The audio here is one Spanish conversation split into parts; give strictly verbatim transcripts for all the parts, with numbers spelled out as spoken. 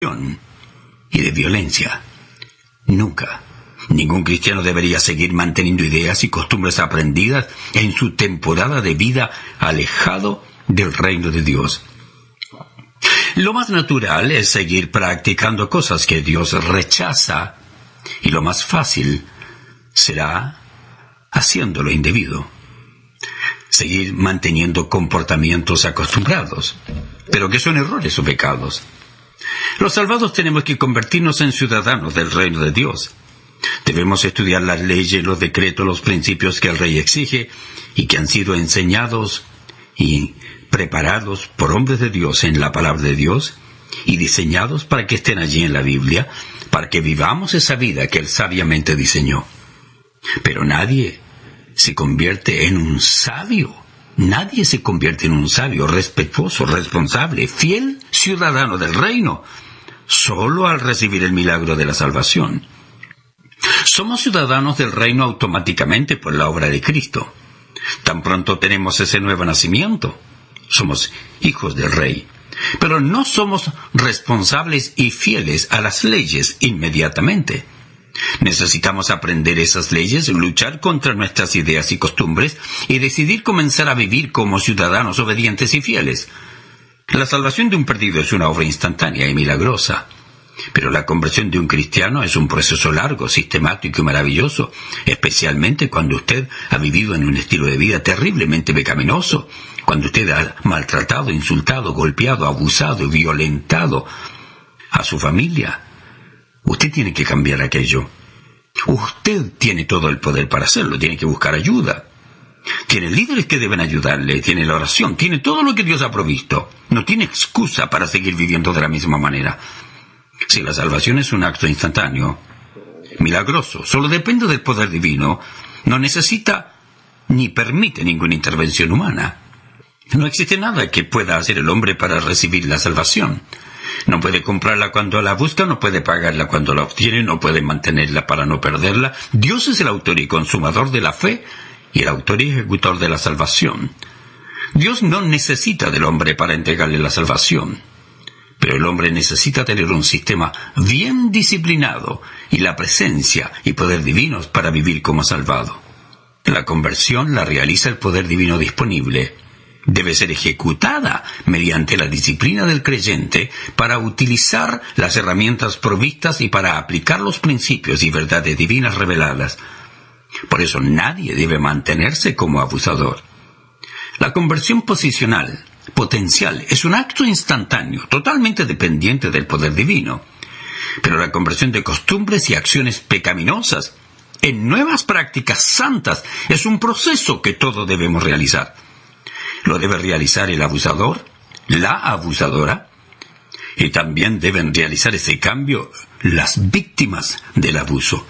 y de violencia. Nunca. Ningún cristiano debería seguir manteniendo ideas y costumbres aprendidas en su temporada de vida alejado del reino de Dios. Lo más natural es seguir practicando cosas que Dios rechaza, y lo más fácil será haciendo lo indebido. Seguir manteniendo comportamientos acostumbrados, pero que son errores o pecados. Los salvados tenemos que convertirnos en ciudadanos del reino de Dios. Debemos estudiar las leyes, los decretos, los principios que el Rey exige y que han sido enseñados y preparados por hombres de Dios en la palabra de Dios y diseñados para que estén allí en la Biblia, para que vivamos esa vida que Él sabiamente diseñó. Pero nadie se convierte en un sabio. Nadie se convierte en un sabio, respetuoso, responsable, fiel ciudadano del reino, solo al recibir el milagro de la salvación. Somos ciudadanos del reino automáticamente por la obra de Cristo. Tan pronto tenemos ese nuevo nacimiento, somos hijos del Rey. Pero no somos responsables y fieles a las leyes inmediatamente. Necesitamos aprender esas leyes, luchar contra nuestras ideas y costumbres y decidir comenzar a vivir como ciudadanos obedientes y fieles. La salvación de un perdido es una obra instantánea y milagrosa. Pero la conversión de un cristiano es un proceso largo, sistemático y maravilloso, especialmente cuando usted ha vivido en un estilo de vida terriblemente pecaminoso, cuando usted ha maltratado, insultado, golpeado, abusado y violentado a su familia. Usted tiene que cambiar aquello. Usted tiene todo el poder para hacerlo, tiene que buscar ayuda. Tiene líderes que deben ayudarle, tiene la oración, tiene todo lo que Dios ha provisto. No tiene excusa para seguir viviendo de la misma manera. Si la salvación es un acto instantáneo, milagroso, solo depende del poder divino, no necesita ni permite ninguna intervención humana. No existe nada que pueda hacer el hombre para recibir la salvación. No puede comprarla cuando la busca, no puede pagarla cuando la obtiene, no puede mantenerla para no perderla. Dios es el autor y consumador de la fe y el autor y ejecutor de la salvación. Dios no necesita del hombre para entregarle la salvación. Pero el hombre necesita tener un sistema bien disciplinado y la presencia y poder divinos para vivir como salvado. La conversión la realiza el poder divino disponible. Debe ser ejecutada mediante la disciplina del creyente para utilizar las herramientas provistas y para aplicar los principios y verdades divinas reveladas. Por eso nadie debe mantenerse como abusador. La conversión posicional potencial es un acto instantáneo, totalmente dependiente del poder divino. Pero la conversión de costumbres y acciones pecaminosas en nuevas prácticas santas es un proceso que todos debemos realizar. Lo debe realizar el abusador, la abusadora, y también deben realizar ese cambio las víctimas del abuso.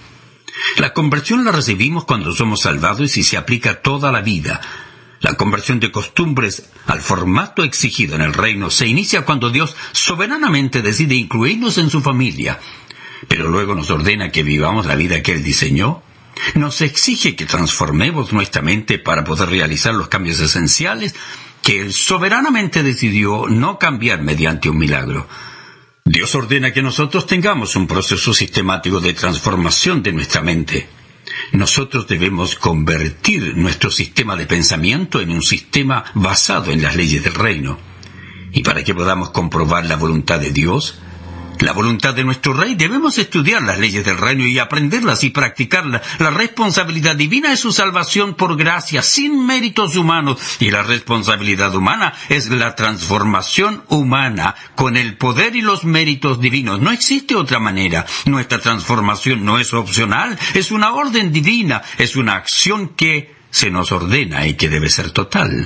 La conversión la recibimos cuando somos salvados y se aplica toda la vida. La conversión de costumbres al formato exigido en el reino se inicia cuando Dios soberanamente decide incluirnos en su familia, pero luego nos ordena que vivamos la vida que Él diseñó. Nos exige que transformemos nuestra mente para poder realizar los cambios esenciales que Él soberanamente decidió no cambiar mediante un milagro. Dios ordena que nosotros tengamos un proceso sistemático de transformación de nuestra mente. Nosotros debemos convertir nuestro sistema de pensamiento en un sistema basado en las leyes del reino. Y para que podamos comprobar la voluntad de Dios, la voluntad de nuestro Rey, debemos estudiar las leyes del reino y aprenderlas y practicarlas. La responsabilidad divina es su salvación por gracia, sin méritos humanos, y la responsabilidad humana es la transformación humana con el poder y los méritos divinos. No existe otra manera. Nuestra transformación no es opcional, es una orden divina, es una acción que se nos ordena y que debe ser total.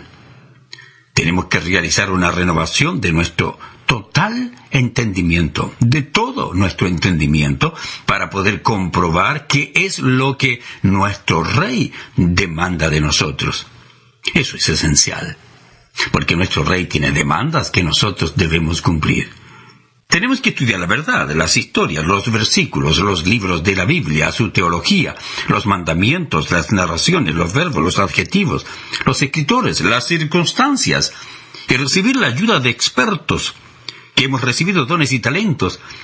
Tenemos que realizar una renovación de nuestro total entendimiento, de todo nuestro entendimiento, para poder comprobar qué es lo que nuestro Rey demanda de nosotros. Eso es esencial, porque nuestro Rey tiene demandas que nosotros debemos cumplir. Tenemos que estudiar la verdad, las historias, los versículos, los libros de la Biblia, su teología, los mandamientos, las narraciones, los verbos, los adjetivos, los escritores, las circunstancias, y recibir la ayuda de expertos que hemos recibido dones y talentos